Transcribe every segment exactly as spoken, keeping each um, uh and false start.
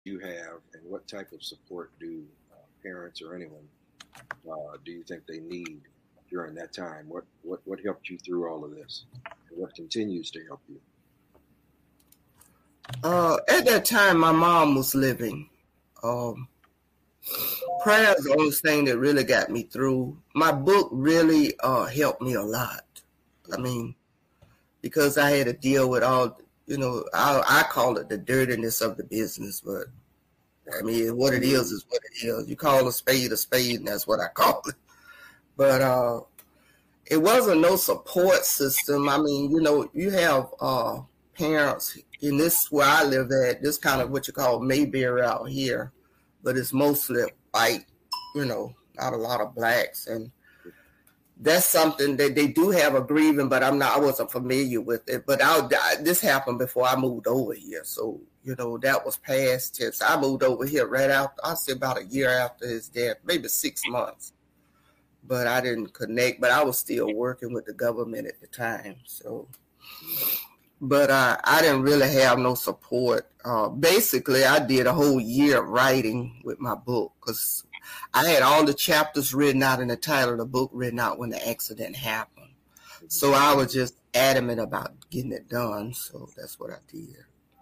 you have, and what type of support do uh, parents or anyone uh, do you think they need during that time? What what what helped you through all of this, and what continues to help you? Uh, at that time, my mom was living. Um, Prayer is the only thing that really got me through. My book really uh, helped me a lot. I mean, because I had to deal with all, you know, I, I call it the dirtiness of the business, but I mean, what it is is what it is. You call a spade a spade, and that's what I call it. But uh, it wasn't no support system. I mean, you know, you have uh, parents in this where I live at, this kind of what you call Mayberry out here, but it's mostly white, you know, not a lot of blacks. And that's something that they do have a grieving, but I'm not, I wasn't familiar with it. But I, this happened before I moved over here. So, you know, that was past tense. I moved over here right after, I'll say about a year after his death, maybe six months. But I didn't connect, but I was still working with the government at the time. So, but uh, I didn't really have no support. Uh, basically, I did a whole year writing with my book because I had all the chapters written out and the title of the book written out when the accident happened. So I was just adamant about getting it done. So that's what I did.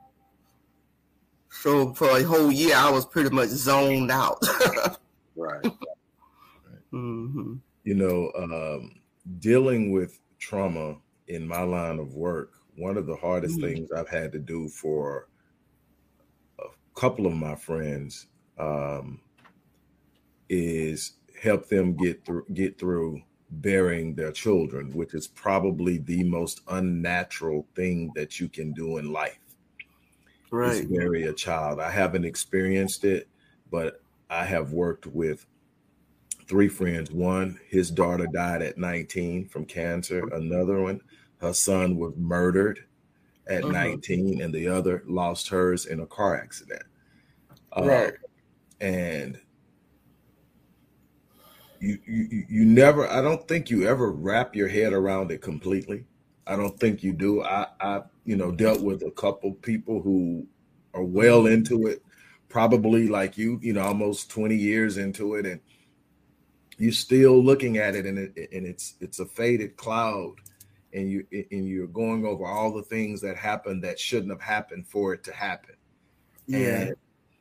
So for a whole year, I was pretty much zoned out. Right. Mm-hmm. You know, um, dealing with trauma in my line of work, one of the hardest mm-hmm. things I've had to do for a couple of my friends um, is help them get through get through burying their children, which is probably the most unnatural thing that you can do in life. Right. Is bury a child. I haven't experienced it, but I have worked with three friends. One, his daughter died at nineteen from cancer. Another one, her son was murdered at uh-huh. nineteen, and the other lost hers in a car accident. Right. Uh, and you, you, you never, I don't think you ever wrap your head around it completely. I don't think you do. I, I, you know, dealt with a couple people who are well into it, probably like you, you know, almost twenty years into it, and you're still looking at it, and it, and it's it's a faded cloud, and you and you're going over all the things that happened that shouldn't have happened for it to happen. Yeah. And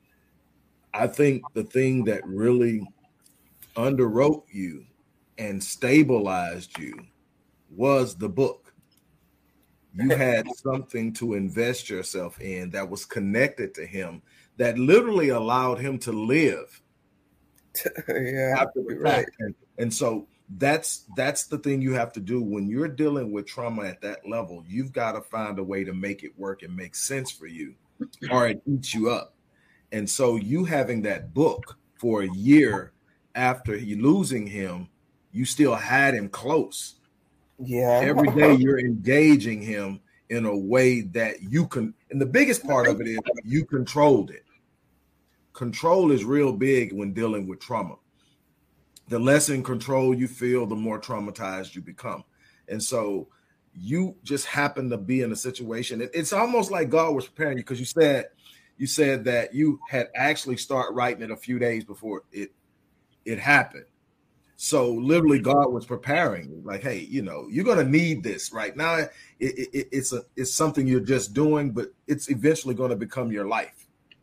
I think the thing that really underwrote you and stabilized you was the book. You had something to invest yourself in that was connected to him, that literally allowed him to live. Yeah, after the right. fact. And, and so that's that's the thing you have to do when you're dealing with trauma at that level. You've got to find a way to make it work and make sense for you, or it eats you up. And so you having that book for a year after he losing him, you still had him close. Yeah. Every day you're engaging him in a way that you can, and the biggest part of it is you controlled it. Control is real big when dealing with trauma. The less in control you feel, the more traumatized you become. And so you just happen to be in a situation. It, it's almost like God was preparing you, because you said you said that you had actually started writing it a few days before it it happened. So literally God was preparing you, like, hey, you know, you're going to need this right now. It, it, it's a it's something you're just doing, but it's eventually going to become your life.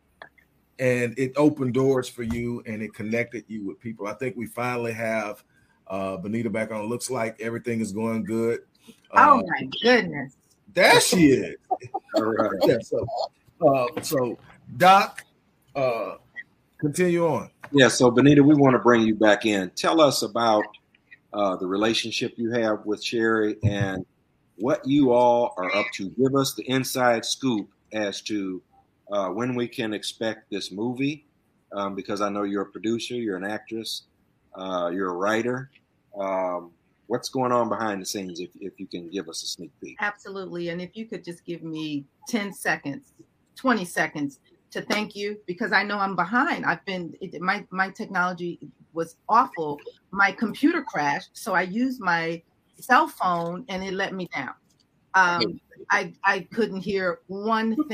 And it opened doors for you, and it connected you with people. I think we finally have uh, Benita back on. Looks like everything is going good. Oh uh, my goodness! There she is. All right. Yeah. So, uh, so Doc, uh, continue on. Yeah. So Benita, we want to bring you back in. Tell us about uh, the relationship you have with Sherry and what you all are up to. Give us the inside scoop as to Uh, when we can expect this movie, um, because I know you're a producer, you're an actress, uh, you're a writer. Um, what's going on behind the scenes, if, if you can give us a sneak peek? Absolutely. And if you could just give me ten seconds, twenty seconds to thank you, because I know I'm behind. I've been, it, my, my technology was awful. My computer crashed, so I used my cell phone and it let me down. Um, I, I couldn't hear one thing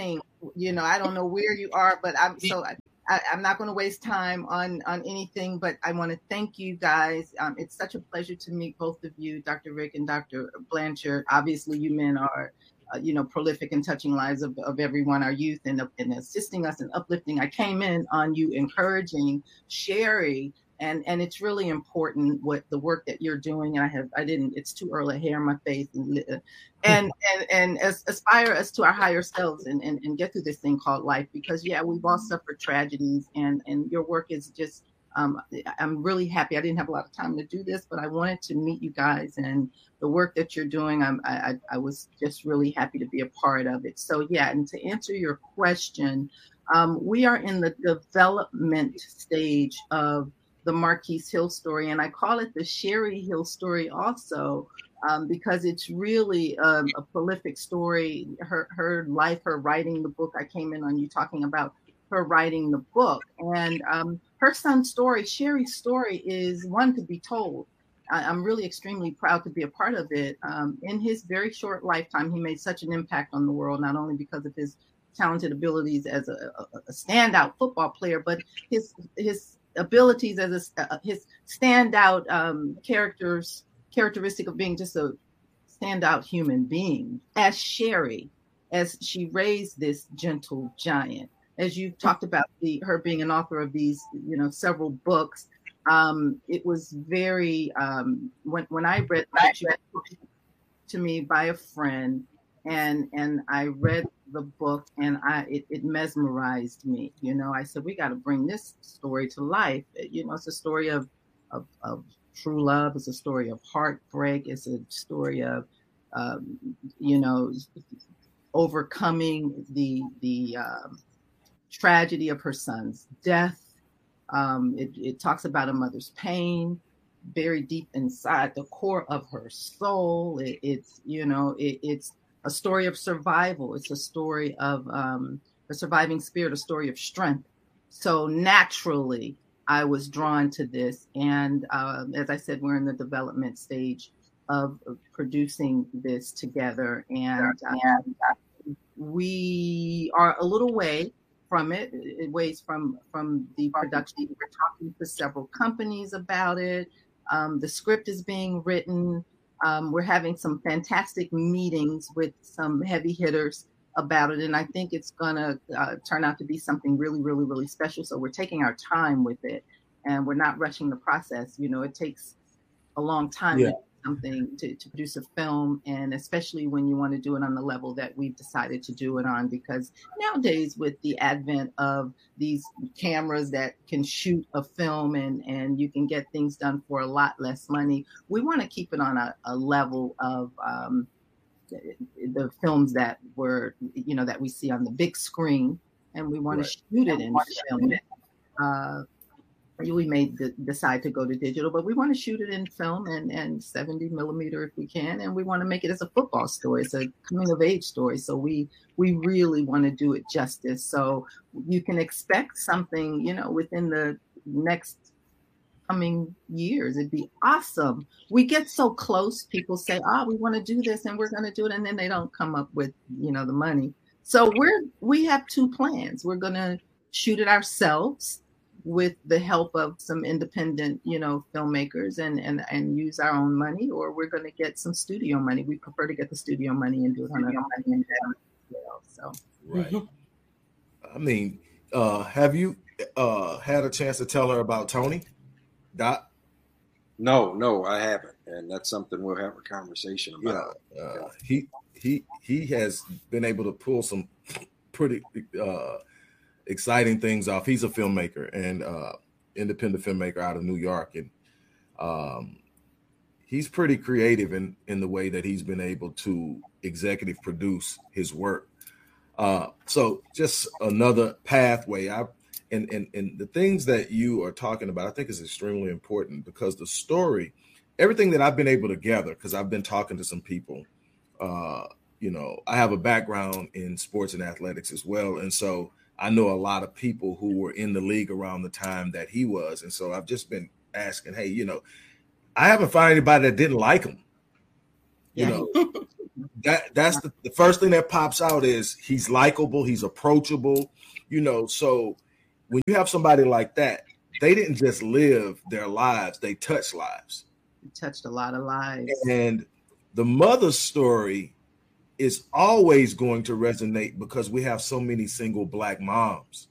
you know, I don't know where you are, but I'm so I, I, I'm not going to waste time on on anything. But I want to thank you guys. Um, it's such a pleasure to meet both of you, Doctor Rick and Doctor Blanchard. Obviously, you men are, uh, you know, prolific and touching lives of, of everyone, our youth, and, and assisting us and uplifting. I came in on you encouraging Sherry. And and it's really important what the work that you're doing. I have I didn't. It's too early. Hair in my face, and and and, and as, aspire us to our higher selves, and, and and get through this thing called life. Because yeah, we've all suffered tragedies, and and your work is just. Um, I'm really happy. I didn't have a lot of time to do this, but I wanted to meet you guys, and the work that you're doing. I'm, I I was just really happy to be a part of it. So yeah, and to answer your question, um, we are in the development stage of the Marquise Hill story, and I call it the Sherry Hill story also, um, because it's really um, a prolific story. Her her life, her writing the book. I came in on you talking about her writing the book, and um, her son's story, Sherry's story, is one to be told. I, I'm really extremely proud to be a part of it. Um, in his very short lifetime, he made such an impact on the world, not only because of his talented abilities as a, a, a standout football player, but his his abilities as a, uh, his standout um, characters, characteristic of being just a standout human being. As Sherry, as she raised this gentle giant, as you talked about the her being an author of these, you know, several books. Um, it was very um, when when I read that to me by a friend, and and I read the book, and I it, it mesmerized me. You know, I said, we got to bring this story to life. You know, it's a story of, of of true love. It's a story of heartbreak. It's a story of um, you know, overcoming the the um, tragedy of her son's death. Um, it, it talks about a mother's pain, very deep inside the core of her soul. It, it's you know, it, it's a story of survival. It's a story of um, a surviving spirit, a story of strength. So naturally, I was drawn to this. And uh, as I said, we're in the development stage of, of producing this together. And uh, we are a little way from it. It ways from, from the production. We're talking to several companies about it. Um, the script is being written. Um, we're having some fantastic meetings with some heavy hitters about it. And I think it's going to uh, turn out to be something really, really, really special. So we're taking our time with it, and we're not rushing the process. You know, it takes a long time yeah. to do something to, to produce a film, and especially when you want to do it on the level that we've decided to do it on, because nowadays with the advent of these cameras that can shoot a film and, and you can get things done for a lot less money, we want to keep it on a, a level of um, the films that were, you know, that we see on the big screen, and we want right. to shoot it in film. Uh, we may d- decide to go to digital, but we want to shoot it in film and, and seventy millimeter if we can. And we want to make it as a football story. It's a coming of age story. So we, we really want to do it justice. So you can expect something, you know, within the next coming years. It'd be awesome. We get so close. People say, oh, we want to do this and we're going to do it. And then they don't come up with, you know, the money. So we're, we have two plans. We're going to shoot it ourselves with the help of some independent, you know, filmmakers, and and and use our own money, or we're going to get some studio money. We prefer to get the studio money and do it on our own money. So, right. I mean, uh, have you uh, had a chance to tell her about Tony? Dot? No, no, I haven't, and that's something we'll have a conversation about. Yeah, uh, he he he has been able to pull some pretty uh, exciting things off. He's a filmmaker and uh, independent filmmaker out of New York, and um, he's pretty creative in in the way that he's been able to executive produce his work. Uh, so just another pathway. I and, and and the things that you are talking about, I think is extremely important, because the story, everything that I've been able to gather, because I've been talking to some people, uh, you know, I have a background in sports and athletics as well. And so I know a lot of people who were in the league around the time that he was. And so I've just been asking, hey, you know, I haven't found anybody that didn't like him. You yeah. know, that that's the, the first thing that pops out is he's likable, he's approachable, you know. So when you have somebody like that, they didn't just live their lives, they touched lives. He touched a lot of lives. And the mother's story is always going to resonate because we have so many single Black moms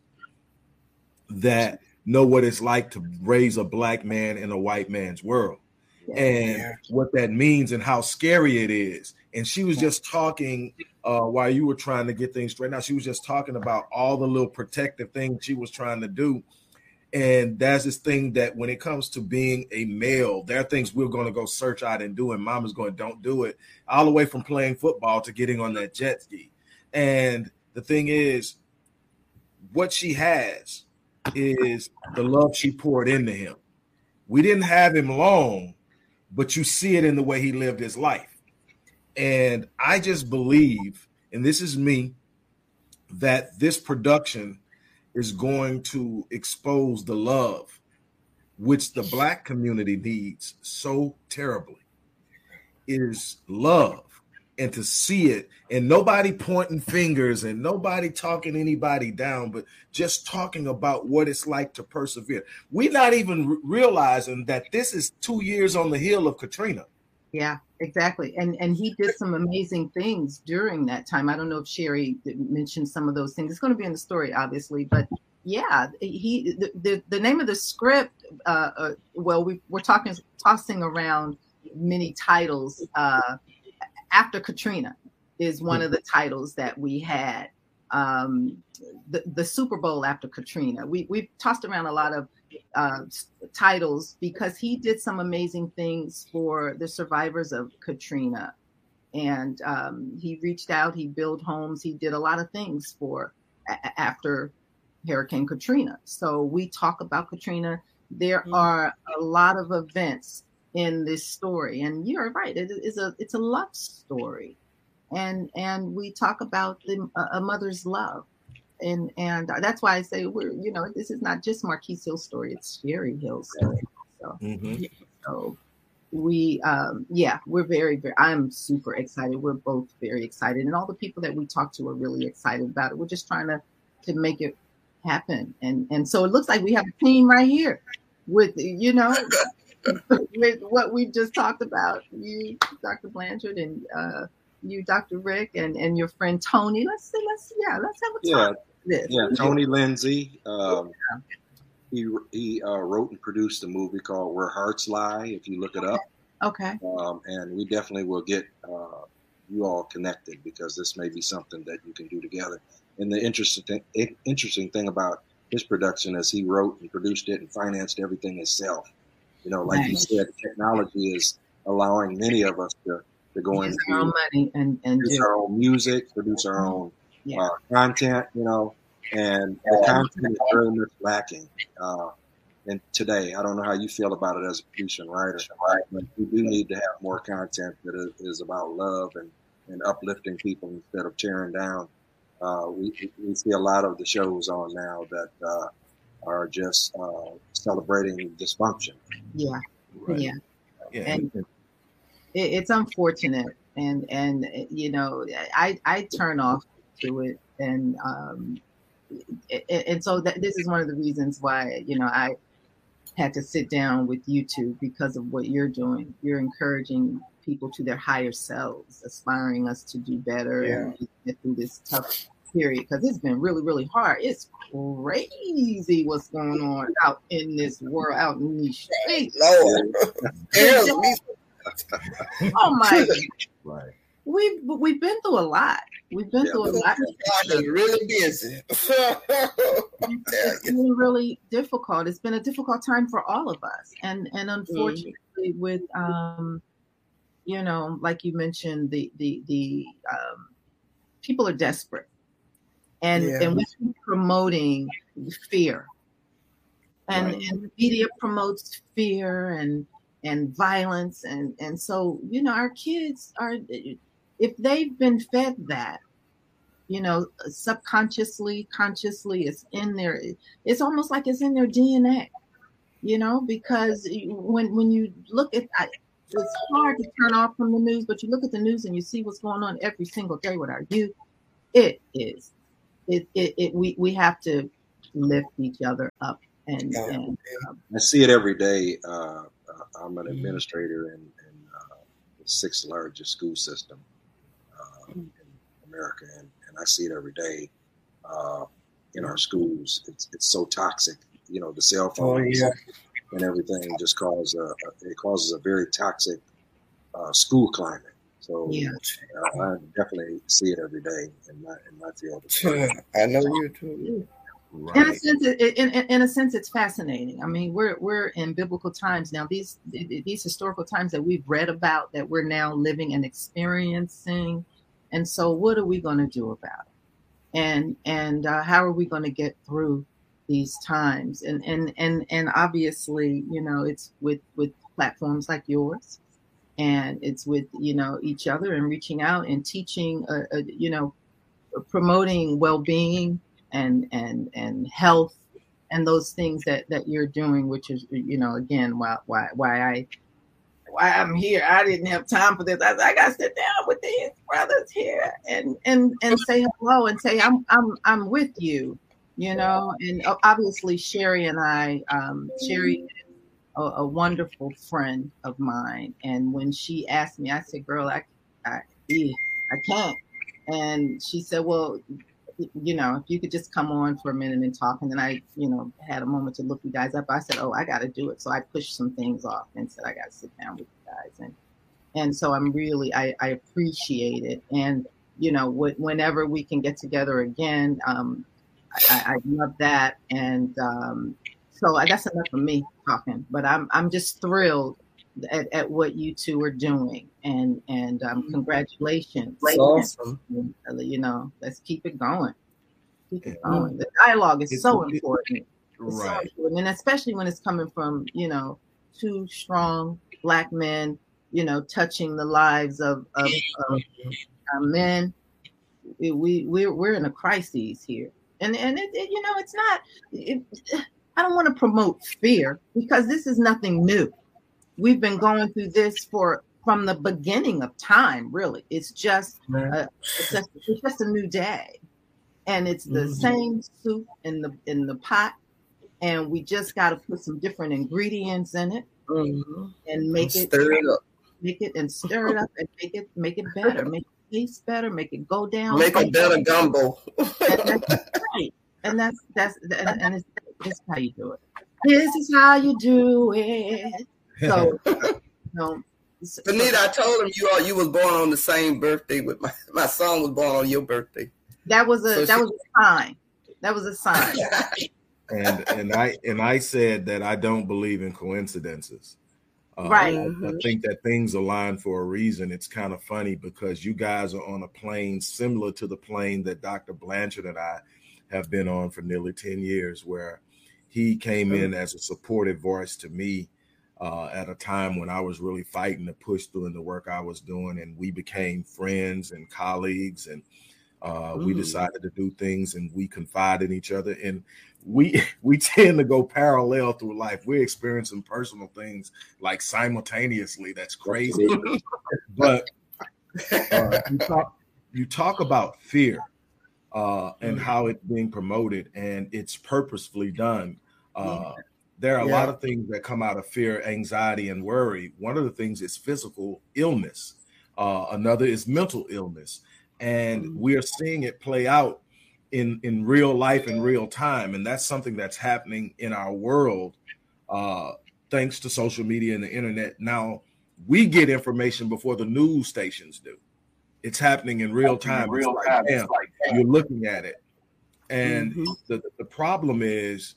that know what it's like to raise a Black man in a white man's world. And yeah. what that means and how scary it is. And she was just talking uh, while you were trying to get things straight out. She was just talking about all the little protective things she was trying to do. And there's this thing that when it comes to being a male, there are things we're going to go search out and do. And mama's going, don't do it, all the way from playing football to getting on that jet ski. And the thing is, what she has is the love she poured into him. We didn't have him long, but you see it in the way he lived his life. And I just believe, and this is me, that this production is going to expose the love which the Black community needs so terribly. It is love. And to see it, and nobody pointing fingers and nobody talking anybody down, but just talking about what it's like to persevere. We're not even re- realizing that this is two years on the heel of Katrina. Yeah, exactly. And and he did some amazing things during that time. I don't know if Sherry mentioned some of those things. It's going to be in the story, obviously, but yeah, he the the, the name of the script. Uh, uh, well, we we're talking tossing around many titles. Uh, After Katrina is one of the titles that we had. Um, the, the Super Bowl after Katrina. We, we've tossed around a lot of uh, titles because he did some amazing things for the survivors of Katrina. And um, he reached out, he built homes, he did a lot of things for a- after Hurricane Katrina. So we talk about Katrina. There are a lot of events in this story, and you're right, it is a it's a love story, and and we talk about the, a mother's love, and and that's why I say we're you know this is not just Marquise Hill's story, it's Sherry Hill's story. So, mm-hmm. so we um yeah we're very very I'm super excited. We're both very excited, and all the people that we talk to are really excited about it. We're just trying to to make it happen, and and so it looks like we have a team right here with you know. with what we've just talked about, you, Doctor Blanchard, and uh, you, Doctor Rick, and, and your friend Tony. Let's see, let's yeah, let's have a talk. Yeah, about this. yeah. Tony Lindsay. Um, yeah. He he uh, wrote and produced a movie called Where Hearts Lie. If you look it up, okay. Um, and we definitely will get uh, you all connected because this may be something that you can do together. And the interesting thing, interesting thing about his production is he wrote and produced it and financed everything himself. You know, like you said, technology is allowing many of us to, to go into our own money and, and produce do. our own music, produce our own yeah. uh, content, you know, and the content is very much lacking. Uh, and today, I don't know how you feel about it as a producer and writer, right? But we do need to have more content that is, is about love and, and uplifting people instead of tearing down. Uh, we, we see a lot of the shows on now that uh, are just uh, celebrating dysfunction. Yeah, right. yeah, yeah. And it, it's unfortunate, and and you know, I I turn off to it, and um, and so that, this is one of the reasons why you know I had to sit down with you two because of what you're doing. You're encouraging people to their higher selves, aspiring us to do better yeah. and get through this tough period because it's been really, really hard. It's crazy what's going on out in this world, out in these streets. Lord. Oh my! Right. We've we've been through a lot. We've been Yeah, through a lot. God is really busy. It's been really difficult. It's been a difficult time for all of us, and and unfortunately, mm-hmm. with um, you know, like you mentioned, the the the um, people are desperate. And yeah. and we keep promoting fear, and, right. and the media promotes fear and and violence, and and so you know our kids are, if they've been fed that, you know, subconsciously, consciously, it's in their, it's almost like it's in their D N A, you know, because when when you look at, I, it's hard to turn off from the news, but you look at the news and you see what's going on every single day with our youth. It is. It, it, it we, we have to lift each other up. And, and um, I see it every day. Uh, I'm an administrator in, in uh, the sixth largest school system uh, in America, and, and I see it every day uh, in our schools. It's it's so toxic. You know, the cell phones oh, yeah. and everything just cause a, it causes a very toxic uh, school climate. So yeah. uh, I definitely see it every day in my in my field. I know you too. Right. In a sense, it, in, in a sense, it's fascinating. I mean, we're we're in biblical times now. These these historical times that we've read about, that we're now living and experiencing. And so, what are we going to do about it? And and uh, how are we going to get through these times? And and and and obviously, you know, it's with with platforms like yours, and it's with you know each other and reaching out and teaching, uh, uh, you know, promoting well-being. and and and health and those things that that you're doing, which is, you know, again, why why why I why I'm here. I didn't have time for this. I, I got to sit down with these brothers here and and and say hello and say I'm I'm I'm with you, you know. And obviously Sherry and I, um, Sherry, a, a wonderful friend of mine, and when she asked me, I said, "Girl, I I I can't," and she said, "Well, you know, if you could just come on for a minute and talk." And then I, you know, had a moment to look you guys up. I said, "Oh, I got to do it." So I pushed some things off and said, "I got to sit down with you guys." And, and so I'm really, I, I appreciate it. And, you know, wh- whenever we can get together again, um, I, I love that. And um, so that's enough of me talking, but I'm, I'm just thrilled at, at what you two are doing. And, and um, congratulations. That's awesome. You know, let's keep it going. Keep it going. The dialogue is it's, so important. It's right. so important. And especially when it's coming from, you know, two strong Black men, you know, touching the lives of, of, of our men. We, we, we're, we're in a crisis here. And, and it, it, you know, it's not, it, I don't want to promote fear, because this is nothing new. We've been going through this for from the beginning of time, really. It's just, a, it's just it's just a new day, and it's the mm-hmm. same soup in the in the pot, and we just got to put some different ingredients in it mm-hmm. and make and it stir it up, make it and stir it up and make it make it better, make it taste better, make it go down, make a better gumbo. And that's right, and that's that's and, and it's, it's how you do it. This is how you do it. So, you know, Benita, I told him you all you was born on the same birthday with my my son was born on your birthday. That was a so that she, was a sign. That was a sign. and and I and I said that I don't believe in coincidences. Uh, right. I, I think that things align for a reason. It's kind of funny because you guys are on a plane similar to the plane that Doctor Blanchard and I have been on for nearly ten years, where he came in as a supportive voice to me. Uh, at a time when I was really fighting to push through in the work I was doing, and we became friends and colleagues, and uh, mm. we decided to do things, and we confide in each other, and we we tend to go parallel through life. We're experiencing personal things like simultaneously. That's crazy. But uh, you talk you talk about fear uh, and how it's being promoted, and it's purposefully done. Uh, yeah. There are a yeah. lot of things that come out of fear, anxiety, and worry. One of the things is physical illness. Uh, another is mental illness. And mm-hmm. we are seeing it play out in, in real life in real time. And that's something that's happening in our world, uh, thanks to social media and the internet. Now, we get information before the news stations do. It's happening in real time. In real time. Like, like, you're looking at it. And mm-hmm. the, the problem is,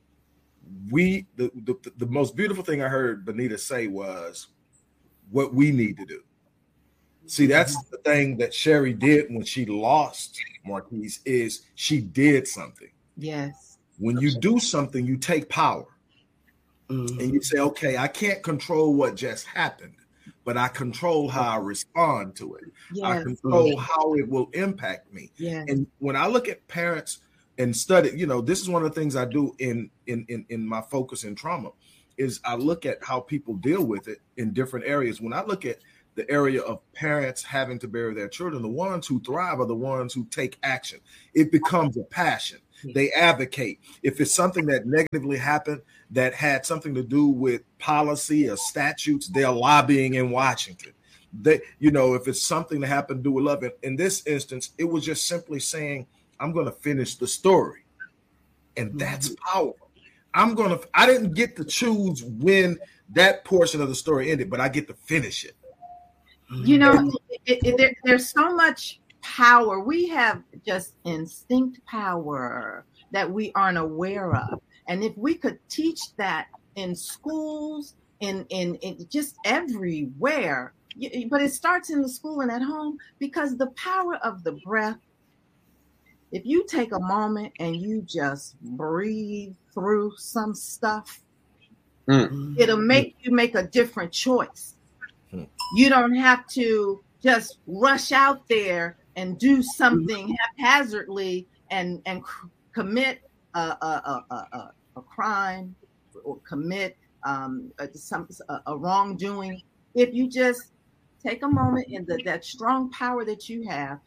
we the, the the most beautiful thing I heard Benita say was what we need to do. See, that's the thing that Sherry did when she lost Marquise, is she did something. Yes. When you do something, you take power. Mm-hmm. And you say, okay, I can't control what just happened, but I control how I respond to it. Yes. I control mm-hmm. how it will impact me. Yes. And when I look at parents and study, you know, this is one of the things I do in, in, in, in my focus in trauma, is I look at how people deal with it in different areas. When I look at the area of parents having to bury their children, the ones who thrive are the ones who take action. It becomes a passion. They advocate. If it's something that negatively happened that had something to do with policy or statutes, they're lobbying in Washington. They, you know, if it's something that happened to do with love, in, in this instance, it was just simply saying, I'm going to finish the story. And that's powerful. I'm going to, I didn't get to choose when that portion of the story ended, but I get to finish it. You know, it, it, there, there's so much power. We have just instinct power that we aren't aware of. And if we could teach that in schools, in, in, in just everywhere, but it starts in the school and at home, because the power of the breath, if you take a moment and you just breathe through some stuff, mm. it'll make you make a different choice. Mm. You don't have to just rush out there and do something haphazardly and, and c- commit a, a, a, a, a crime or commit um, a, some, a, a wrongdoing. If you just take a moment in the, that strong power that you have,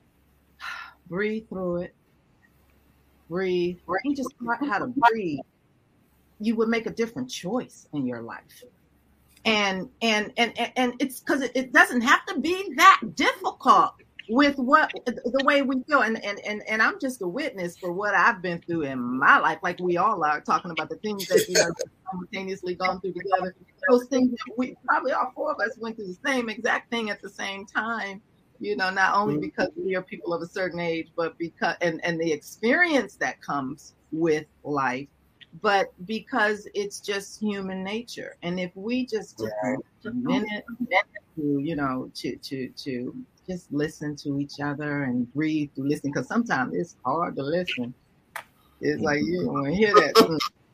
breathe through it, breathe. You just learn how to breathe. You would make a different choice in your life. And and and and it's because it, it doesn't have to be that difficult with what the way we feel. And, and and and I'm just a witness for what I've been through in my life, like we all are, talking about the things that you know simultaneously gone through together. Those things that we probably all four of us went through the same exact thing at the same time. You know, not only because we are people of a certain age, but because and, and the experience that comes with life, but because it's just human nature. And if we just took a minute, to, you know, to to to just listen to each other and breathe through listening, because sometimes it's hard to listen. It's like you don't want to hear that.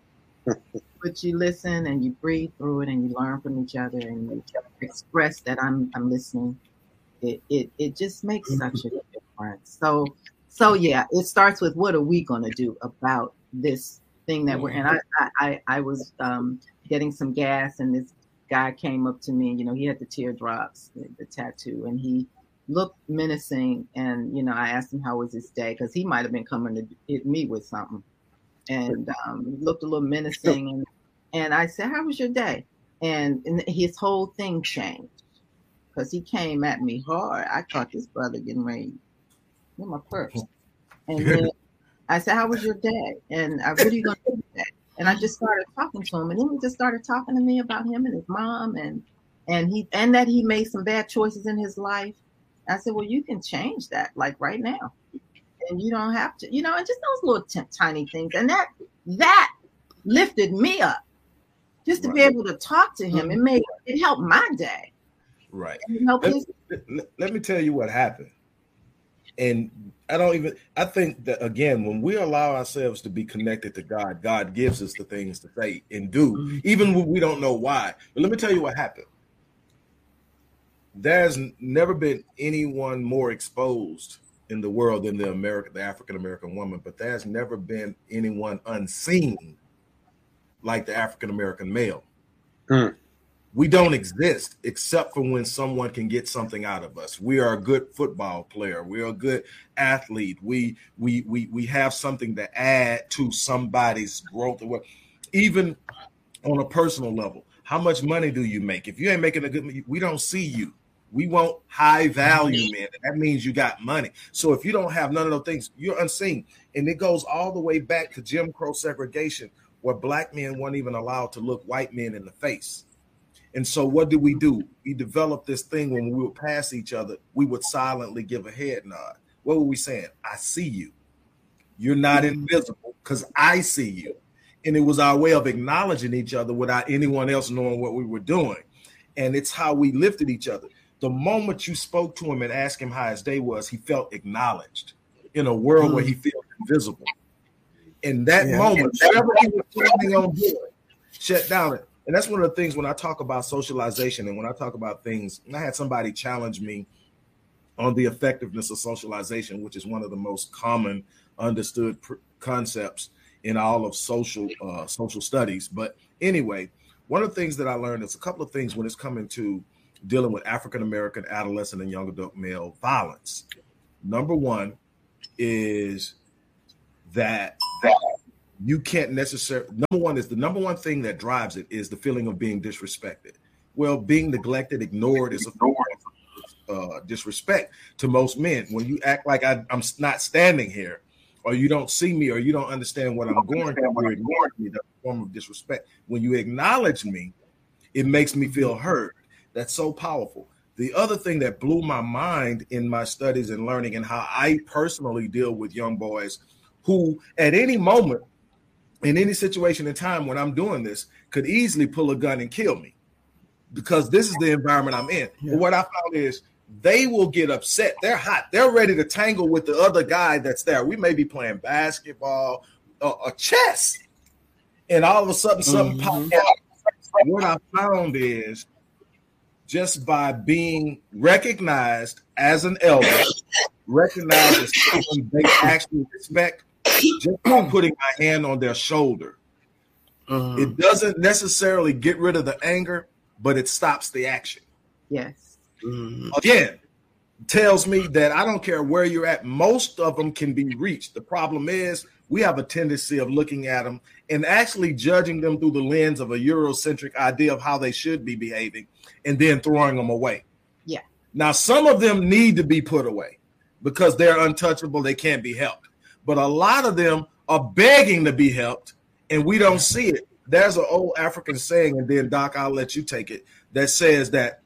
But you listen and you breathe through it and you learn from each other and you express that I'm I'm listening. It, it it just makes such a difference. So so yeah, it starts with what are we going to do about this thing that we're in. I I I was um, getting some gas and this guy came up to me. You know, he had the teardrops, the, the tattoo, and he looked menacing. And you know, I asked him how was his day because he might have been coming to hit me with something. And um, he looked a little menacing. And, and I said, "How was your day?" And, and his whole thing changed. Because he came at me hard. I caught this brother getting ready with my purse. And then I said, how was your day? And I, what are you going to do today? And I just started talking to him. And then he just started talking to me about him and his mom and and he and that he made some bad choices in his life. I said, well, you can change that like right now. And you don't have to, you know, and just those little t- tiny things. And that that lifted me up just to right. be able to talk to him. It made it helped my day. Right. Let, let, let me tell you what happened. And I don't even, I think that, again, when we allow ourselves to be connected to God, God gives us the things to say and do, mm-hmm. even when we don't know why. But let me tell you what happened. There's never been anyone more exposed in the world than the American, the African-American woman, but there's never been anyone unseen like the African-American male. Mm. We don't exist except for when someone can get something out of us. We are a good football player. We're a good athlete. We we we we have something to add to somebody's growth. Even on a personal level, how much money do you make? If you ain't making a good, we don't see you. We want high value men. That means you got money. So if you don't have none of those things, you're unseen. And it goes all the way back to Jim Crow segregation, where black men weren't even allowed to look white men in the face. And so what did we do? We developed this thing when we would pass each other, we would silently give a head nod. What were we saying? I see you. You're not invisible because I see you. And it was our way of acknowledging each other without anyone else knowing what we were doing. And it's how we lifted each other. The moment you spoke to him and asked him how his day was, he felt acknowledged in a world mm. where he feels invisible. In that yeah. moment, whatever he was planning on doing, shut down it. And that's one of the things when I talk about socialization and when I talk about things, and I had somebody challenge me on the effectiveness of socialization, which is one of the most common understood pr- concepts in all of social uh, social studies. But anyway, one of the things that I learned is a couple of things when it's coming to dealing with African American adolescent and young adult male violence. Number one is that you can't necessarily, number one is the number one thing that drives it is the feeling of being disrespected. Well, being neglected, ignored is a form of uh, disrespect to most men. When you act like I, I'm not standing here, or you don't see me, or you don't understand what I'm going through, you're ignoring me, that's a form of disrespect. When you acknowledge me, it makes me feel heard. That's so powerful. The other thing that blew my mind in my studies and learning and how I personally deal with young boys who at any moment, in any situation in time when I'm doing this, could easily pull a gun and kill me because this is the environment I'm in. Yeah. But what I found is they will get upset. They're hot. They're ready to tangle with the other guy that's there. We may be playing basketball or, or chess, and all of a sudden something mm-hmm. pops up. What I found is just by being recognized as an elder, recognized as someone they actually respect, just by putting my hand on their shoulder, mm-hmm. it doesn't necessarily get rid of the anger, but it stops the action. Yes. Mm-hmm. Again, tells me that I don't care where you're at, most of them can be reached. The problem is we have a tendency of looking at them and actually judging them through the lens of a Eurocentric idea of how they should be behaving and then throwing them away. Yeah. Now, some of them need to be put away because they're untouchable. They can't be helped. But a lot of them are begging to be helped and we don't see it. There's an old African saying, and then Doc, I'll let you take it, that says that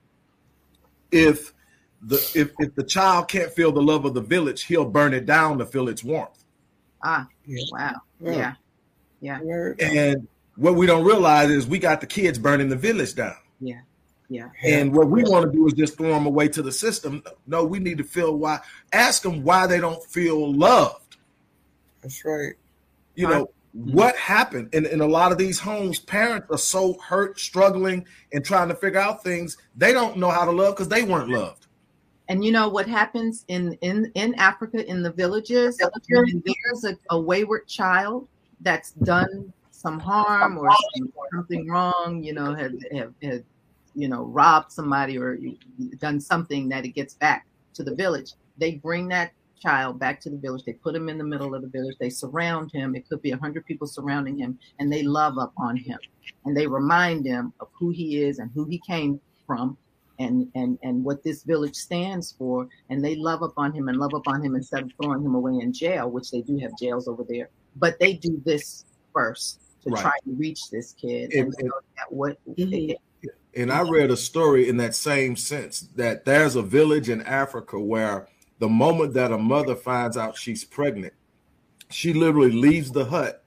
if the if, if the child can't feel the love of the village, he'll burn it down to feel its warmth. Ah, wow. Yeah. Yeah. And what we don't realize is we got the kids burning the village down. Yeah. Yeah. And what we want to do is just throw them away to the system. No, we need to feel why. Ask them why they don't feel loved. That's right. You know, mm-hmm. what happened in, in a lot of these homes, parents are so hurt, struggling, and trying to figure out things. They don't know how to love because they weren't loved. And you know what happens in, in, in Africa, in the villages, when there's a, a wayward child that's done some harm or something wrong, you know, have, have, have you know, robbed somebody or done something that it gets back to the village. They bring that child back to the village. They put him in the middle of the village. They surround him. It could be a hundred people surrounding him, and they love up on him, and they remind him of who he is and who he came from, and and and what this village stands for. And they love up on him and love up on him instead of throwing him away in jail, which they do have jails over there. But they do this first to right. try to reach this kid. And, and, and that what. They, and I read a story in that same sense that there's a village in Africa where the moment that a mother finds out she's pregnant, she literally leaves the hut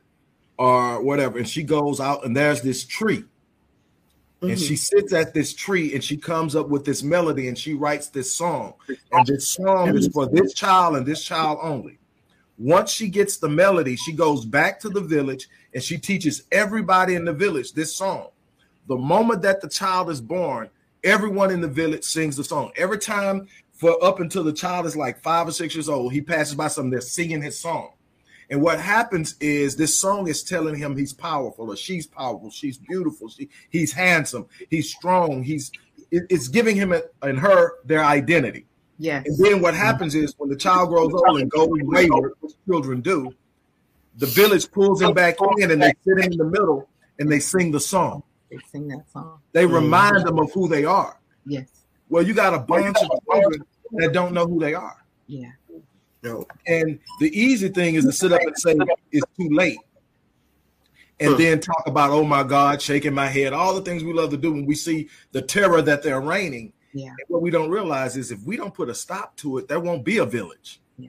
or whatever, and she goes out and there's this tree. Mm-hmm. And she sits at this tree and she comes up with this melody and she writes this song. And this song is for this child and this child only. Once she gets the melody, she goes back to the village and she teaches everybody in the village this song. The moment that the child is born, everyone in the village sings the song. Every time for up until the child is like five or six years old, he passes by something, they're singing his song. And what happens is this song is telling him he's powerful or she's powerful, she's beautiful, she, he's handsome, he's strong, he's it, it's giving him a, and her their identity. Yes. And then what happens is when the child grows old and goes wayward, which children do, the village pulls him back in and they sit in the middle and they sing the song. They sing that song. They remind mm-hmm. them of who they are. Yes. Well, you got a bunch of children that don't know who they are. Yeah. No. And the easy thing is to sit up and say it's too late. And huh. then talk about, oh my God, shaking my head, all the things we love to do when we see the terror that they're reigning. Yeah. And what we don't realize is if we don't put a stop to it, there won't be a village. Yeah.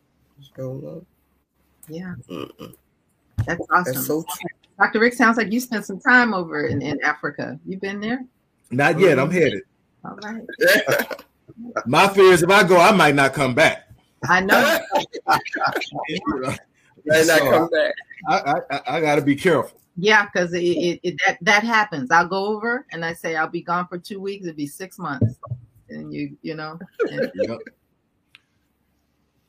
So, yeah. Mm-mm. That's awesome. That's so true. Doctor Rick, sounds like you spent some time over in, in Africa. You been there? Not yet. I'm headed. All right. My fear is if I go, I might not come back. I know. Might not come back. I, I, I got to be careful. Yeah, because it, it, it that that happens. I'll go over and I say I'll be gone for two weeks. It'd be six months, and you you know. And, yep.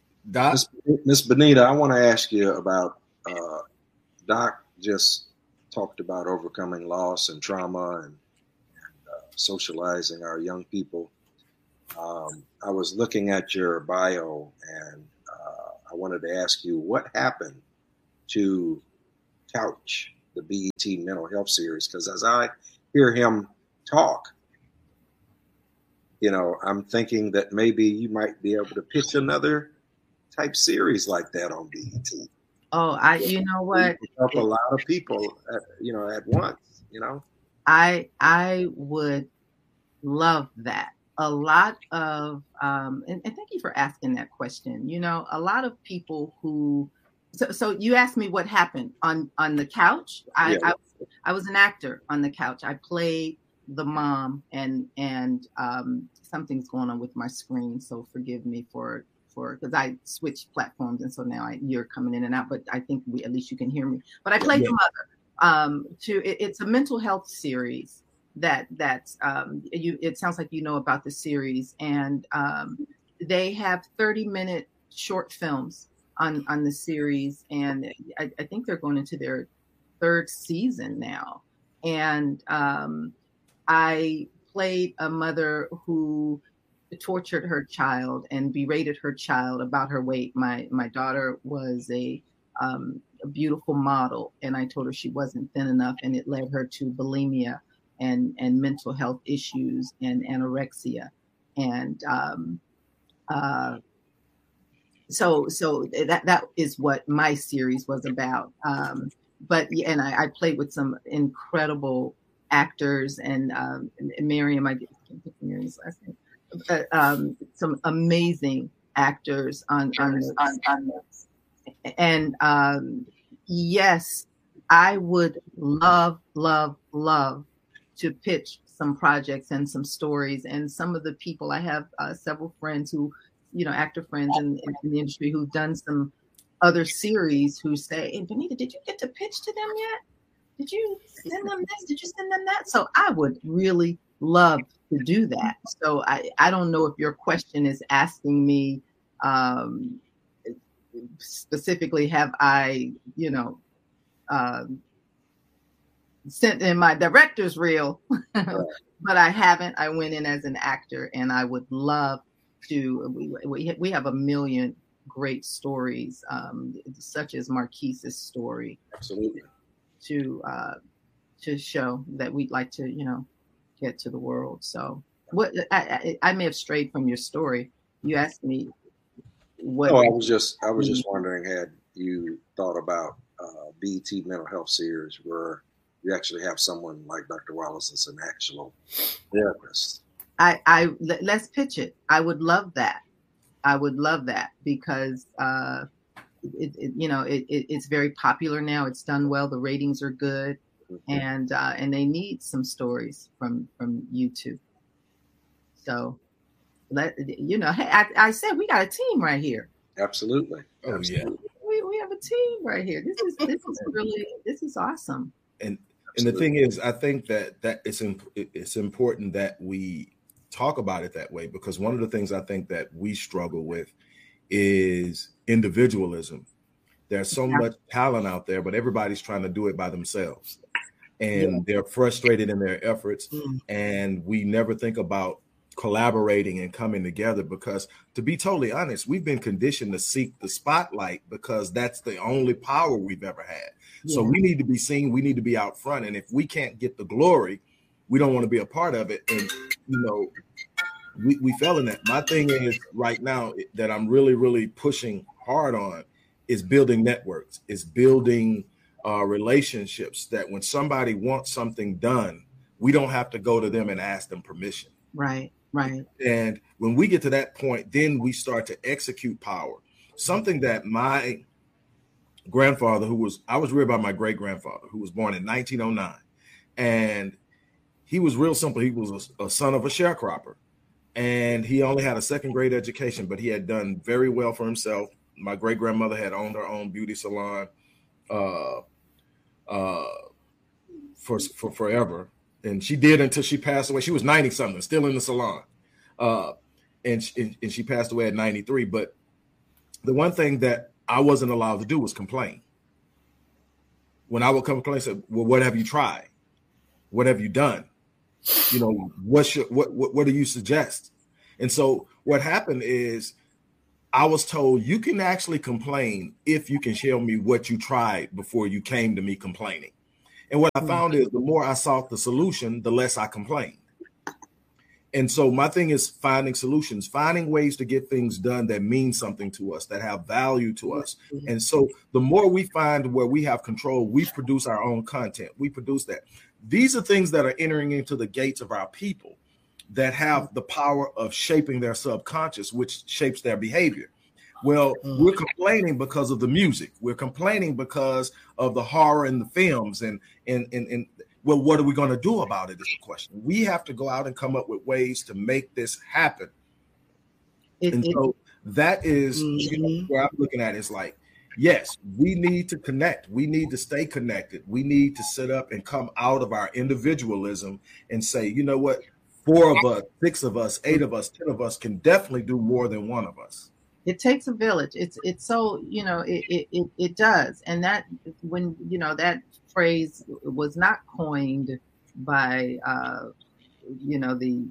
Doc, Miss Benita, I want to ask you about uh, Doc just talked about overcoming loss and trauma and, and uh, socializing our young people. Um, I was looking at your bio, and uh, I wanted to ask you what happened to Couch, the B E T Mental Health Series, because as I hear him talk, you know, I'm thinking that maybe you might be able to pitch another type series like that on B E T. Oh, I, you know what? Help a lot of people, at, you know, at once, you know. I I would love that. A lot of, um, and, and thank you for asking that question. You know, a lot of people who, so, so you asked me what happened on, on the couch. I, Yeah. I, I was an actor on the couch. I played the mom, and, and um, something's going on with my screen. So forgive me for, for, because I switched platforms. And so now I, you're coming in and out, but I think we, at least you can hear me. But I played Yeah. the mother. Um, to it, it's a mental health series that that's um you it sounds like you know about the series, and um they have thirty minute short films on on the series, and I, I think they're going into their third season now. And um I played a mother who tortured her child and berated her child about her weight. My my daughter was a um a beautiful model, and I told her she wasn't thin enough, and it led her to bulimia and and mental health issues and anorexia. And um, uh, so so that that is what my series was about. Um, but and I, I played with some incredible actors, and, um, and Miriam, I can't pick Miriam's last name, uh, um, some amazing actors on on, on, on this. And um, yes, I would love, love, love to pitch some projects and some stories. And some of the people, I have uh, several friends who, you know, actor friends in, in the industry who've done some other series who say, hey, Benita, did you get to pitch to them yet? Did you send them this? Did you send them that? So I would really love to do that. So I, I don't know if your question is asking me um, specifically, have I, you know, um, sent in my director's reel, but I haven't. I went in as an actor, and I would love to. We we, we have a million great stories, um, such as Marquise's story. Absolutely. To uh, to show that we'd like to, you know, get to the world. So what I, I, I may have strayed from your story. You asked me what. Oh, I was just I was just wondering, had you thought about uh, B E T Mental Health Series where you actually have someone like Doctor Wallace as an actual therapist? I, I let's pitch it. I would love that. I would love that because uh, it, it, you know, it, it, it's very popular now. It's done well. The ratings are good, mm-hmm. and uh, and they need some stories from from you two. So, let you know. Hey, I, I said we got a team right here. Absolutely. Oh Absolutely. yeah. We we have a team right here. This is this is really this is awesome. And and the thing is, I think that that it's imp- it's important that we talk about it that way, because one of the things I think that we struggle with is individualism. There's so yeah. much talent out there, but everybody's trying to do it by themselves, and yeah. they're frustrated in their efforts. Mm. And we never think about collaborating and coming together, because to be totally honest, we've been conditioned to seek the spotlight because that's the only power we've ever had. Yeah. So we need to be seen. We need to be out front. And if we can't get the glory, we don't want to be a part of it. And, you know, we, we fell in that. My thing is right now that I'm really, really pushing hard on is building networks, is building uh, relationships that when somebody wants something done, we don't have to go to them and ask them permission. Right, right. And when we get to that point, then we start to execute power. Something that my grandfather, who was, I was reared by my great grandfather, who was born in nineteen oh nine. And he was real simple. He was a, a son of a sharecropper, and he only had a second grade education, but he had done very well for himself. My great grandmother had owned her own beauty salon uh, uh, for, for forever. And she did until she passed away. She was ninety something, still in the salon. Uh, and, she, and she passed away at ninety-three. But the one thing that I wasn't allowed to do was complain. when I would come complain, say, well, what have you tried? What have you done? You know, what's your, what, what, what do you suggest? And so what happened is I was told you can actually complain if you can show me what you tried before you came to me complaining. And what I found is the more I sought the solution, the less I complained. And so my thing is finding solutions, finding ways to get things done that mean something to us, that have value to us. And so the more we find where we have control, we produce our own content. We produce that. These are things that are entering into the gates of our people that have the power of shaping their subconscious, which shapes their behavior. Well, we're complaining because of the music. We're complaining because of the horror in the films. And, and, and, and well, what are we going to do about it is the question. We have to go out and come up with ways to make this happen. It, and it, so that is mm-hmm. you know, where I'm looking at is like, yes, we need to connect. We need to stay connected. We need to sit up and come out of our individualism and say, you know what, four of us, six of us, eight of us, ten of us can definitely do more than one of us. It takes a village. It's it's so, you know, it, it, it, it does. And that when, you know, that phrase was not coined by, uh, you know, the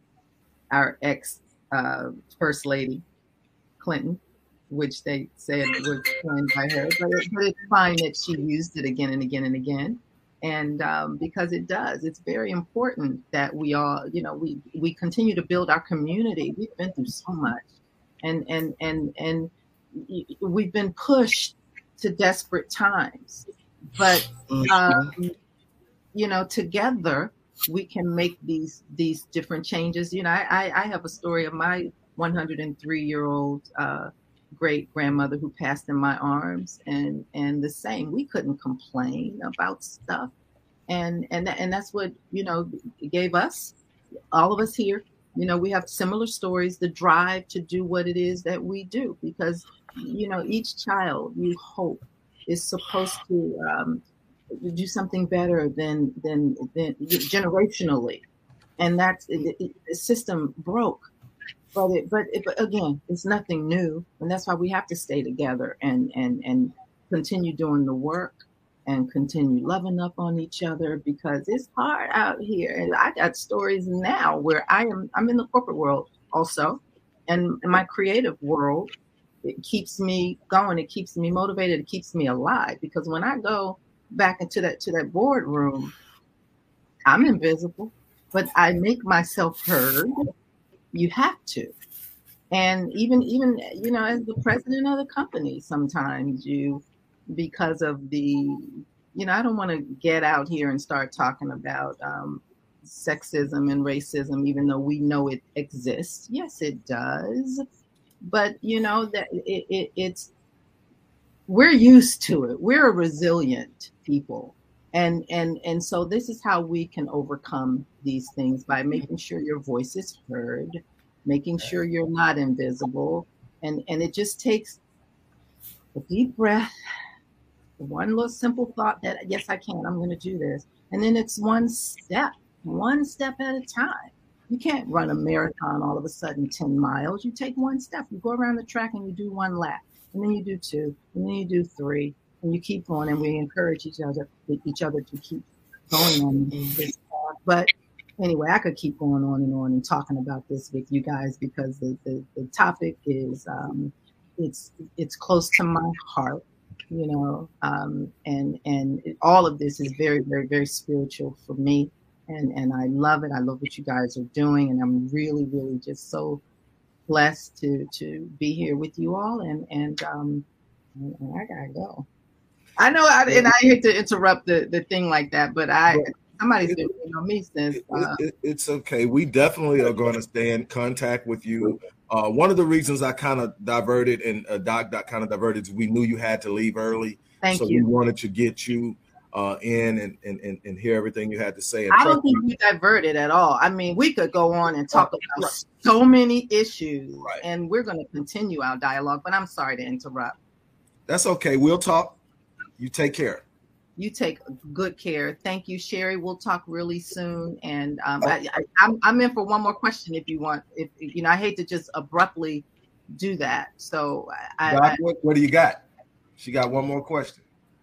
our ex uh, First Lady Clinton, which they said was coined by her. But, it, but it's fine that she used it again and again and again. And um, because it does, it's very important that we all, you know, we, we continue to build our community. We've been through so much. And and and and we've been pushed to desperate times, but um, you know, together we can make these these different changes. You know, I I have a story of my one hundred three year old uh, great grandmother who passed in my arms, and and the same. We couldn't complain about stuff, and and and that's what, you know, gave us, all of us here. You know, we have similar stories, the drive to do what it is that we do, because, you know, each child, you hope, is supposed to um, do something better than, than, than generationally. And that's, it, it, the system broke. But, it, but, it, but again, it's nothing new. And that's why we have to stay together and, and, and continue doing the work and continue loving up on each other, because it's hard out here. And I got stories now where I am, I'm in the corporate world also. And in my creative world, it keeps me going. It keeps me motivated. It keeps me alive, because when I go back into that, to that boardroom, I'm invisible, but I make myself heard. You have to. And even, even, you know, as the president of the company, sometimes you, because of the, you know, I don't want to get out here and start talking about um, sexism and racism, even though we know it exists. Yes, it does. But, you know, that it, it, it's, we're used to it. We're a resilient people. And, and, and so this is how we can overcome these things, by making sure your voice is heard, making sure you're not invisible. And, and it just takes a deep breath, one little simple thought that, yes, I can, I'm going to do this. And then it's one step, one step at a time. You can't run a marathon all of a sudden, ten miles. You take one step, you go around the track and you do one lap, and then you do two, and then you do three, and you keep going. And we encourage each other, each other to keep going on this path. But anyway, I could keep going on and on and talking about this with you guys, because the, the, the topic is, um, it's, it's close to my heart. You know, um, and and it, all of this is very, very, very spiritual for me, and and I love it. I love what you guys are doing, and I'm really, really just so blessed to to be here with you all. And and um, and, and I gotta go. I know, I, and I hate to interrupt the, the thing like that, but I somebody's been waiting on me since. Uh, it, it, it's okay. We definitely are going to stay in contact with you. Uh, one of the reasons I kind of diverted and uh, Doc, Doc kind of diverted is we knew you had to leave early. Thank so you. we wanted to get you uh, in and, and, and, and hear everything you had to say. And I don't think we diverted at all. I mean, we could go on and talk about right. so many issues, right. and we're going to continue our dialogue, but I'm sorry to interrupt. That's okay. We'll talk. You take care. You take good care. Thank you, Sherry. We'll talk really soon. And um, I, I, I'm, I'm in for one more question if you want. If you know, I hate to just abruptly do that. So, I, Doc, I, what, what do you got? She got one more question.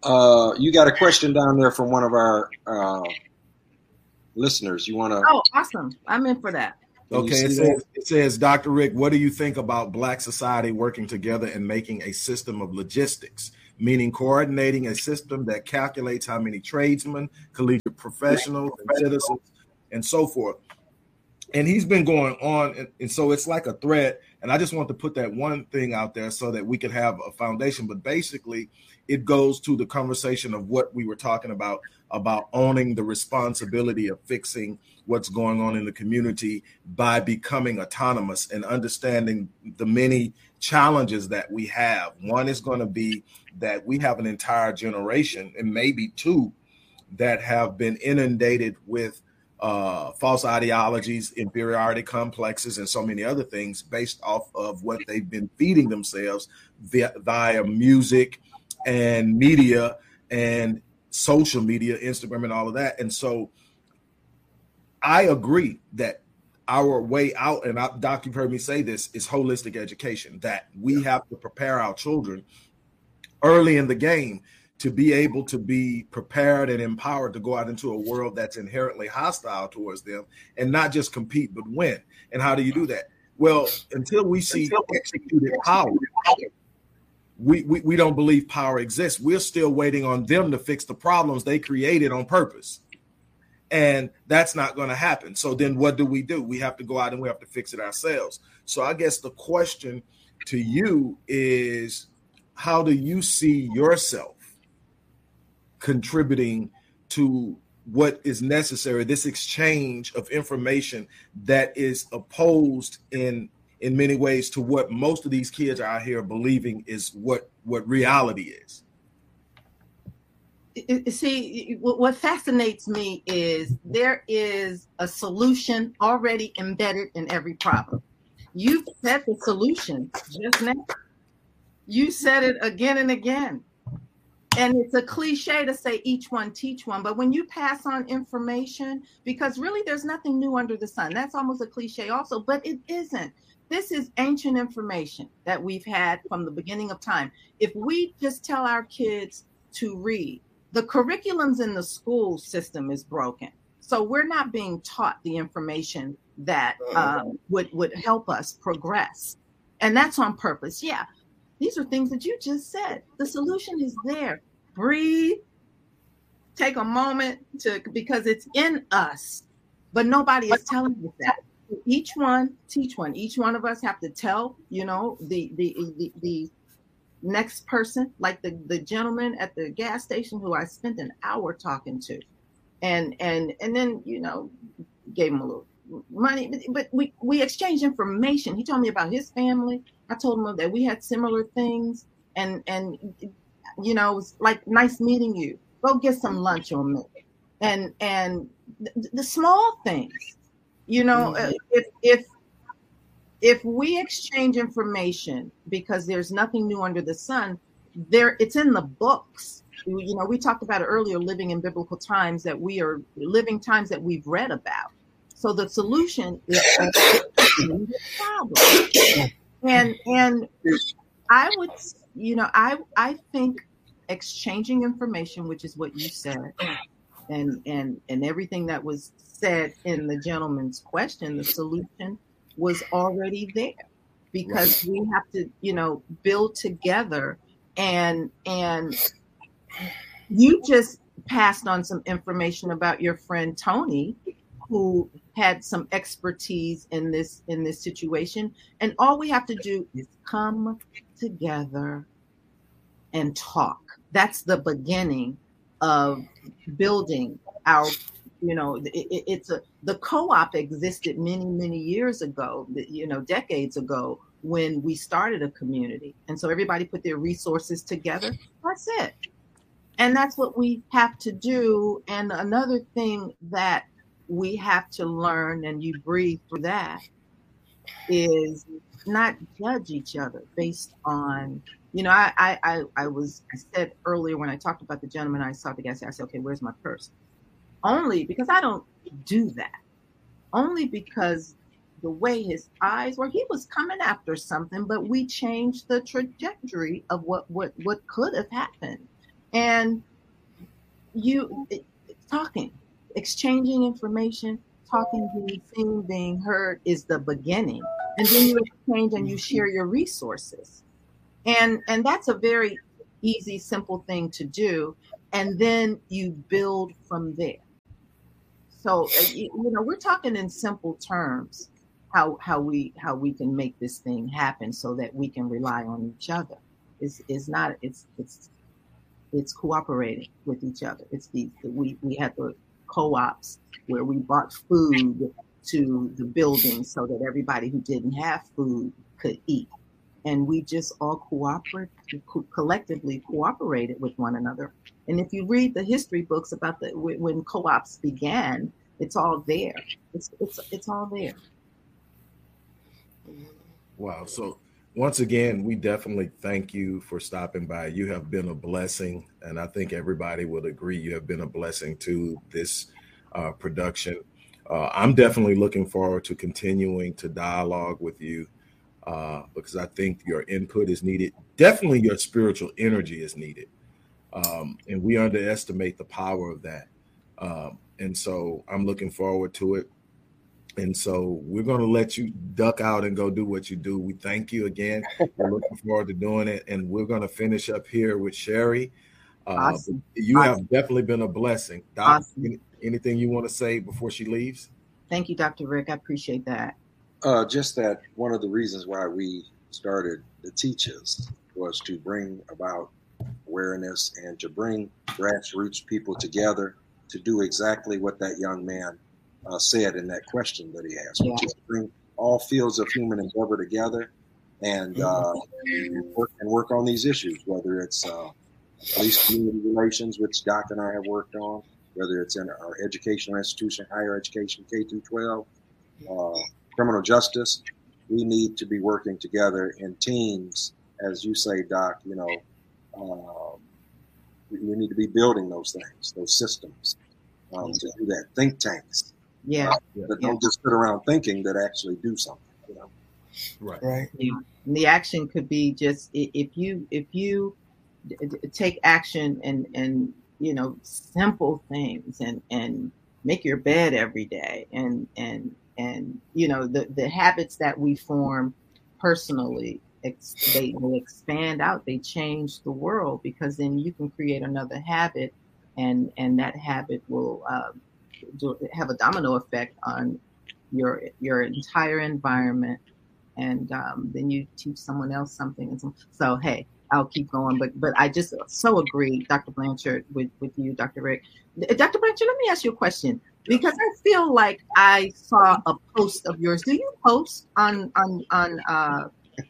Uh, you got a question down there from one of our uh, listeners. You want to? Oh, awesome! I'm in for that. Okay, it says, it says, Doctor Rick, what do you think about Black society working together and making a system of logistics, meaning coordinating a system that calculates how many tradesmen, collegiate professionals, and citizens, and so forth? And he's been going on, and, and so it's like a thread. And I just want to put that one thing out there so that we can have a foundation. But basically, it goes to the conversation of what we were talking about, about owning the responsibility of fixing what's going on in the community by becoming autonomous and understanding the many challenges that we have. One is going to be that we have an entire generation, and maybe two, that have been inundated with uh, false ideologies, inferiority complexes, and so many other things based off of what they've been feeding themselves via, via music and media and social media, Instagram and all of that. And so I agree that our way out, and I, Doc, you've heard me say this, is holistic education, that we have to prepare our children early in the game to be able to be prepared and empowered to go out into a world that's inherently hostile towards them and not just compete, but win. And how do you do that? Well, until we see executed power, we, we, we don't believe power exists. We're still waiting on them to fix the problems they created on purpose. And that's not going to happen. So then what do we do? We have to go out and we have to fix it ourselves. So I guess the question to you is, how do you see yourself contributing to what is necessary, this exchange of information that is opposed in in many ways to what most of these kids are out here believing is what what reality is? See, what fascinates me is there is a solution already embedded in every problem. You've said the solution just now. You said it again and again. And it's a cliche to say each one teach one, but when you pass on information, because really there's nothing new under the sun. That's almost a cliche also, but it isn't. This is ancient information that we've had from the beginning of time. If we just tell our kids to read, the curriculums in the school system is broken. So we're not being taught the information that um, would, would help us progress. And that's on purpose. Yeah. These are things that you just said. The solution is there. Breathe. Take a moment to, because it's in us, but nobody is telling us that. Each one teach one. Each one of us have to tell, you know, the the the, the next person, like the, the gentleman at the gas station who I spent an hour talking to, and and and then, you know, gave him a little money, but, but we we exchanged information. He told me about his family. I told him that we had similar things, and and you know, it was like, nice meeting you. Go get some lunch on me, and and the, the small things, you know, mm-hmm. if if if we exchange information, because there's nothing new under the sun, there it's in the books. You know, we talked about it earlier, living in biblical times, that we are living times that we've read about. So the solution is the problem. And and I would, you know, I I think exchanging information, which is what you said, and and and everything that was said in the gentleman's question, the solution was already there, because we have to, you know, build together. And and you just passed on some information about your friend Tony, who had some expertise in this in this situation. And all we have to do is come together and talk. That's the beginning of building our, you know, it, it's a, the co-op existed many, many years ago, you know, decades ago, when we started a community. And so everybody put their resources together. That's it. And that's what we have to do. And another thing that we have to learn, and you breathe through that, is not judge each other based on, you know, I I I, I was I said earlier when I talked about the gentleman, I saw the guy say, I said, okay, where's my purse? Only because I don't do that. Only because the way his eyes were, he was coming after something, but we changed the trajectory of what what what could have happened. And you it, talking, exchanging information, talking, being seen, being heard is the beginning. And then you exchange and you share your resources. And and that's a very easy, simple thing to do. And then you build from there. So you, you know, we're talking in simple terms how how we how we can make this thing happen so that we can rely on each other. It's it's not it's it's it's cooperating with each other. It's the we we had the co-ops where we bought food to the building so that everybody who didn't have food could eat. And we just all cooperate, co- collectively cooperated with one another. And if you read the history books about the when co-ops began, it's all there. It's it's it's all there. Wow. So once again, we definitely thank you for stopping by. You have been a blessing, and I think everybody would agree you have been a blessing to this uh, production. Uh, I'm definitely looking forward to continuing to dialogue with you. Uh, because I think your input is needed. Definitely your spiritual energy is needed. Um, and we underestimate the power of that. Um, and so I'm looking forward to it. And so we're going to let you duck out and go do what you do. We thank you again. We're looking forward to doing it. And we're going to finish up here with Sherry. Uh, Awesome. You awesome. have definitely been a blessing. Doc, Awesome. anything you want to say before she leaves? Thank you, Doctor Rick. I appreciate that. Uh, just that one of the reasons why we started the Teachers was to bring about awareness and to bring grassroots people together to do exactly what that young man uh, said in that question that he asked, Yeah. which is to bring all fields of human endeavor together and, uh, and, work, and work on these issues, whether it's uh, police community relations, which Doc and I have worked on, whether it's in our educational institution, higher education, K through twelve, uh, criminal justice. We need to be working together in teams, as you say, Doc. You know, uh, we need to be building those things, those systems, um, to do that. Think tanks, Yeah. uh, that Yeah. don't just sit around thinking, that actually do something. You know, Right. Right. Yeah. And the action could be just i- if you if you d- d- take action and and you know simple things and and make your bed every day and and and you know the the habits that we form personally ex- they will expand out, they change the world, because then you can create another habit and and that habit will uh, do, have a domino effect on your your entire environment, and um, then you teach someone else something. And so, so, hey, I'll keep going, but but I just so agree, Doctor Blanchard, with with you, Doctor Rick. Doctor Blanchard, let me ask you a question, because I feel like I saw a post of yours. Do you post on on on uh,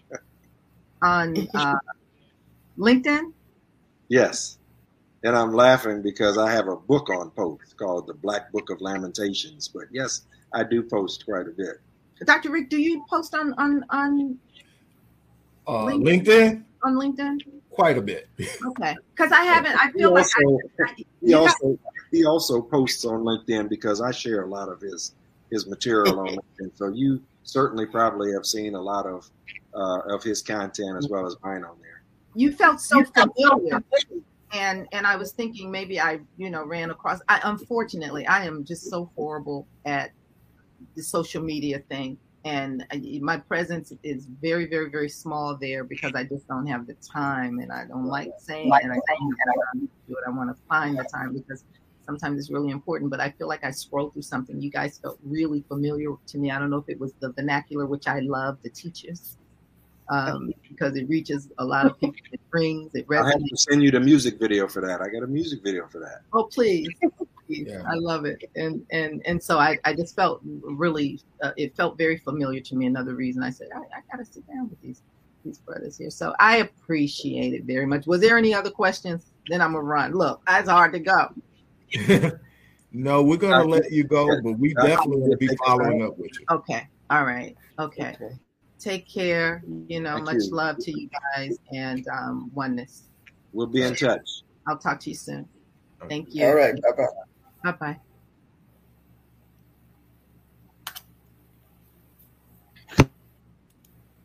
on uh, LinkedIn? yes. And I'm laughing because I have a book on post called The Black Book of Lamentations. But yes, I do post quite a bit. Doctor Rick, do you post on on on Uh, LinkedIn? LinkedIn, on LinkedIn? quite a bit. Okay, because I haven't. I He feel like also, I, I, he you got- also he also posts on LinkedIn because I share a lot of his his material on LinkedIn. So you certainly probably have seen a lot of uh, of his content as well as mine on there. you felt so familiar, and and I was thinking maybe I you know ran across. I unfortunately I am just so horrible at the social media thing, and I, my presence is very very very small there because I just don't have the time, and I don't like saying and I don't have to do it. I want to find the time because sometimes it's really important. But I feel like I scrolled through something. You guys felt really familiar to me. I don't know if it was the vernacular, which I love, the Teachers. Um, because it reaches a lot of people. It rings, it I have resonates. to send you the music video for that. I got a music video for that. Oh, please. please. Yeah. I love it. And and and so I, I just felt really, uh, it felt very familiar to me. Another reason I said, I, I got to sit down with these these brothers here. So I appreciate it very much. Was there any other questions? Then I'm going to run. Look, that's hard to go. No, we're going to let you go, but we definitely will be following up with you. Okay. All right. Okay. Okay. Take care. You know, Thank much you. love to you guys, and um, oneness. We'll be in touch. I'll talk to you soon. Thank you. All right. Bye bye. Bye bye.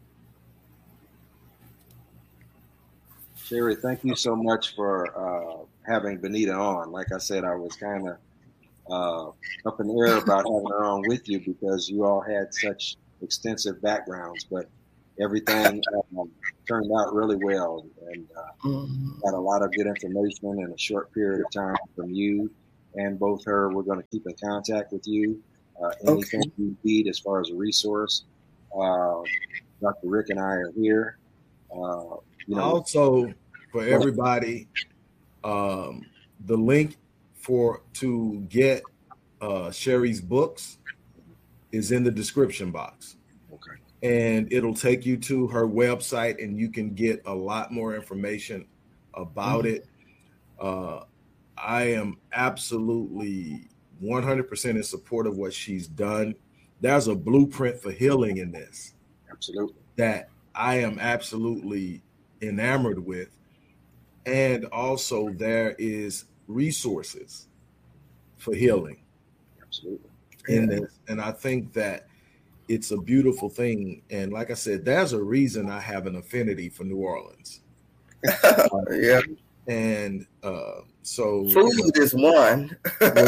Sherry, thank you so much for uh, having Benita on. Like I said, I was kind of uh, up in the air about having her on with you because you all had such extensive backgrounds, but everything um, turned out really well, and uh, mm-hmm. got a lot of good information in a short period of time from you and both her. We're going to keep in contact with you. Uh, anything okay. you need as far as a resource, uh, Doctor Rick and I are here. Uh, you know, also, for everybody, um, the link for to get uh, Sherry's books is in the description box. Okay. And it'll take you to her website, and you can get a lot more information about mm-hmm. it. Uh, I am absolutely one hundred percent in support of what she's done. There's a blueprint for healing in this. Absolutely. That I am absolutely enamored with. And also there is resources for healing. Absolutely. In this. And I think that it's a beautiful thing. And like I said, there's a reason I have an affinity for New Orleans. uh, yeah. And uh, so food you know, is one.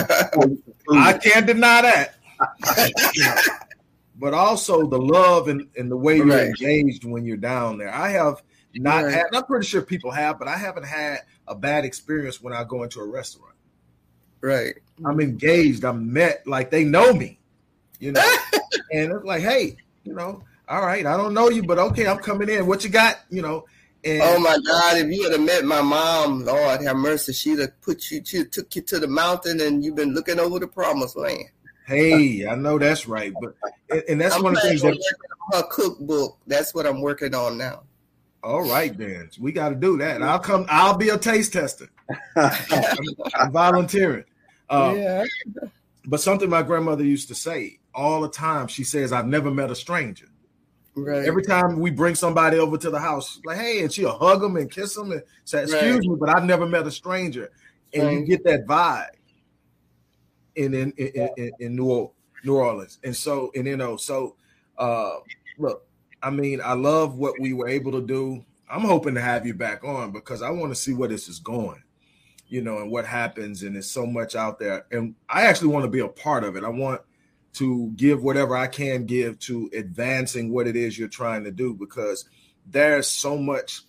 I can't deny that. You know, but also the love and, and the way you're right. engaged when you're down there. I have not right. had, I'm pretty sure people have, but I haven't had a bad experience when I go into a restaurant. Right. I'm engaged. I'm met like they know me, you know, and it's like, hey, you know, all right, I don't know you, but okay, I'm coming in. What you got? You know. And, oh my God! If you had have met my mom, Lord have mercy, she'd have put you, she took you to the mountain, and you've been looking over the promised land. Hey, I know that's right, but and that's I'm one of the things that her cookbook. That's what I'm working on now. All right, then we got to do that. I'll come. I'll be a taste tester. I'm, I'm volunteering. Uh, yeah. But something my grandmother used to say all the time. She says, "I've never met a stranger." Right. Every time we bring somebody over to the house, like, hey, and she'll hug them and kiss them and say, excuse right. me, but I've never met a stranger. And right. you get that vibe in in, in, in, in New, New Orleans. And so, and you know, so uh, look, I mean, I love what we were able to do. I'm hoping to have you back on because I want to see where this is going, you know, and what happens. And there's so much out there. And I actually want to be a part of it. I want to give whatever I can give to advancing what it is you're trying to do, because there's so much,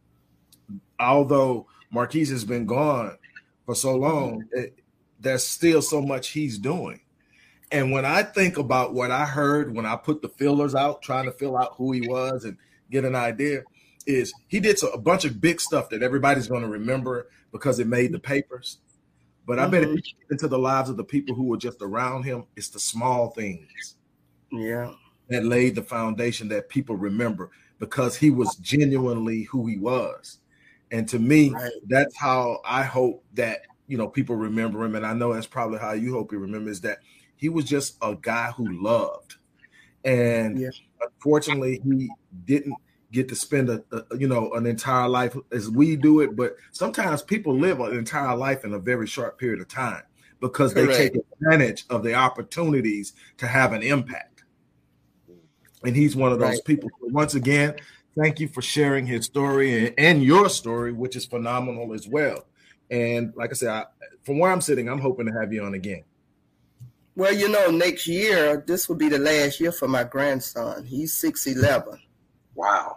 although Marquise has been gone for so long, it, there's still so much he's doing. And when I think about what I heard when I put the fillers out, trying to fill out who he was and get an idea, is he did so, a bunch of big stuff that everybody's going to remember because it made the papers. But I mm-hmm. bet if you get into the lives of the people who were just around him, it's the small things yeah, that laid the foundation that people remember, because he was genuinely who he was. And to me, right. that's how I hope that, you know, people remember him. And I know that's probably how you hope he remembers, that he was just a guy who loved. And yeah. unfortunately, he didn't get to spend a, a you know an entire life as we do it, but sometimes people live an entire life in a very short period of time because they Correct. take advantage of the opportunities to have an impact. And he's one of those right. people. So once again, thank you for sharing his story and, and your story, which is phenomenal as well. And like I said, I, from where I'm sitting, I'm hoping to have you on again. Well, you know, next year, this will be the last year for my grandson. He's six eleven. Wow.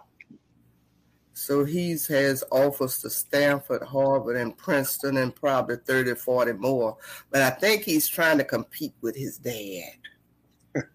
So he's has offers to Stanford, Harvard, and Princeton, and probably thirty, forty more. But I think he's trying to compete with his dad.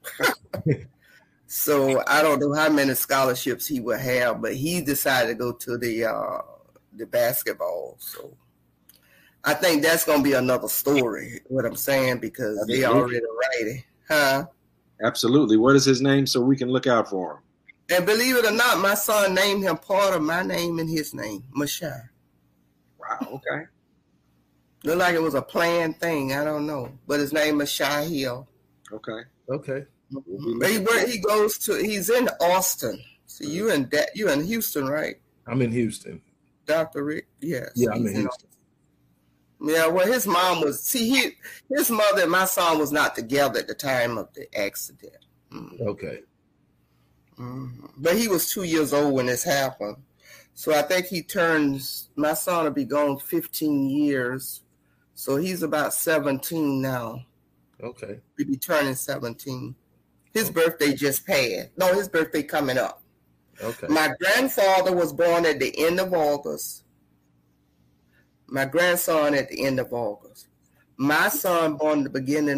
So I don't know how many scholarships he will have, but he decided to go to the uh, the basketball. So I think that's going to be another story, what I'm saying, because Absolutely. They already ready. Huh? Absolutely. What is his name so we can look out for him? And believe it or not, my son named him part of my name and his name, Mashai. Wow, okay. Looked like it was a planned thing. I don't know. But his name is Shai Hill. Okay. Okay. Mm-hmm. He, he goes to, he's in Austin. So you in that, you in Houston, right? I'm in Houston. Doctor Rick? Yes. Yeah, I'm in Houston. Yeah, well, his mom was, see, he, his mother and my son was not together at the time of the accident. Mm. Okay. Mm-hmm. But he was two years old when this happened. So I think he turns, my son will be gone fifteen years. So he's about seventeen now. Okay. He'll be turning seventeen. His Okay. birthday just passed. No, his birthday coming up. Okay. My grandfather was born at the end of August. My grandson at the end of August. My son born at the beginning